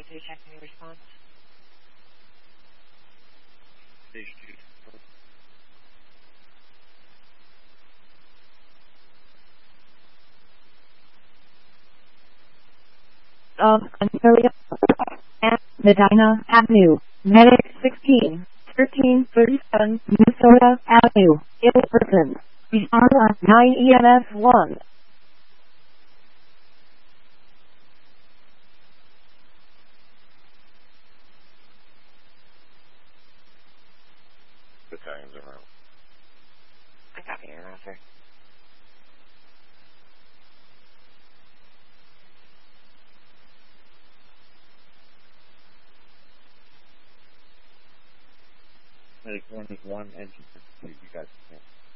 2, checking your response. Stage 2. Of Ontario and Medina Avenue, Medic 16, 1337, Minnesota Avenue, Ilperton, Bishara 9 EMS 1. Battalions around. I copy your offer. Medic 1 is 1, engine 52, you guys can.